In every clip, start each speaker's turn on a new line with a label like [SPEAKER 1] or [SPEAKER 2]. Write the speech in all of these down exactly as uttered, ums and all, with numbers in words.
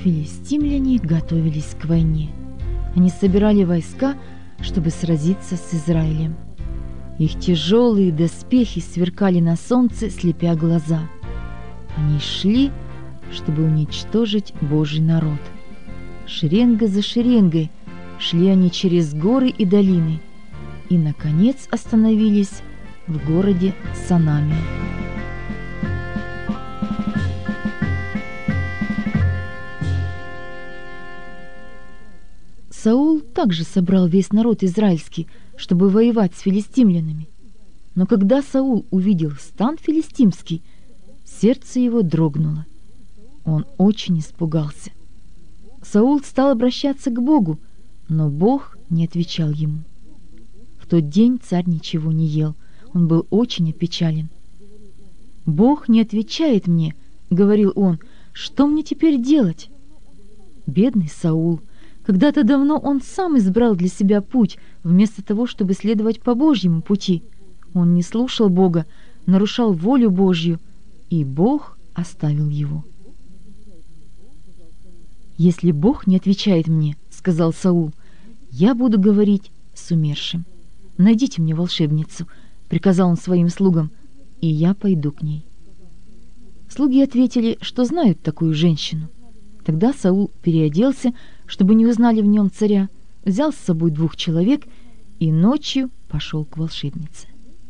[SPEAKER 1] Филистимляне готовились к войне. Они собирали войска, чтобы сразиться с Израилем. Их тяжелые доспехи сверкали на солнце, слепя глаза. Они шли, чтобы уничтожить Божий народ. Шеренга за шеренгой шли они через горы и долины и, наконец, остановились в городе Санаме. Саул также собрал весь народ израильский, чтобы воевать с филистимлянами. Но когда Саул увидел стан филистимский, сердце его дрогнуло. Он очень испугался. Саул стал обращаться к Богу, но Бог не отвечал ему. В тот день царь ничего не ел, он был очень опечален. «Бог не отвечает мне», — говорил он, — «что мне теперь делать?» Бедный Саул! Когда-то давно он сам избрал для себя путь, вместо того, чтобы следовать по Божьему пути. Он не слушал Бога, нарушал волю Божью, и Бог оставил его. «Если Бог не отвечает мне, — сказал Саул, — я буду говорить с умершим. Найдите мне волшебницу, — приказал он своим слугам, — и я пойду к ней». Слуги ответили, что знают такую женщину. Тогда Саул переоделся, чтобы не узнали в нем царя, взял с собой двух человек и ночью пошел к волшебнице.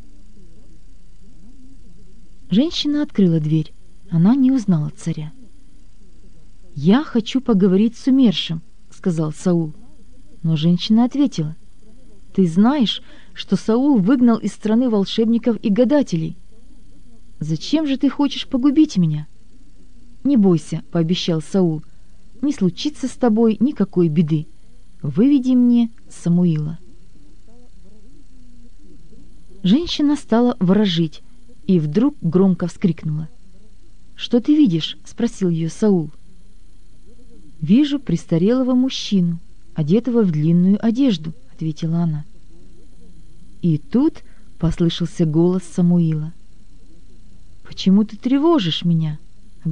[SPEAKER 1] Женщина открыла дверь. Она не узнала царя. «Я хочу поговорить с умершим», — сказал Саул. Но женщина ответила: «Ты знаешь, что Саул выгнал из страны волшебников и гадателей. Зачем же ты хочешь погубить меня?» «Не бойся», — пообещал Саул, — «не случится с тобой никакой беды. Выведи мне Самуила». Женщина стала ворожить и вдруг громко вскрикнула. «Что ты видишь?» — спросил ее Саул. «Вижу престарелого мужчину, одетого в длинную одежду», — ответила она. И тут послышался голос Самуила. «Почему ты тревожишь меня?